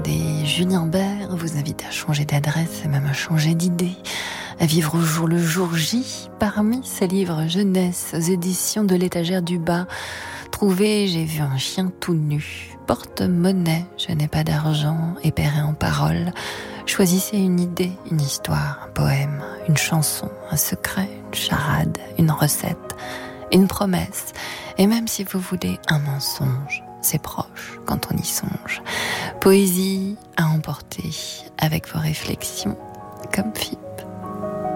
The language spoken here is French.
des Julien Bert vous invite à changer d'adresse et même à changer d'idée, à vivre au jour le jour J. Parmi ses livres jeunesse aux éditions de l'Étagère du Bas, trouvez J'ai vu un chien tout nu, Porte-monnaie, Je n'ai pas d'argent, Épéré en paroles. Choisissez une idée, une histoire, un poème, une chanson, un secret, une charade, une recette, une promesse. Et même si vous voulez un mensonge, c'est proche quand on y songe. Poésie à emporter avec vos réflexions comme fille.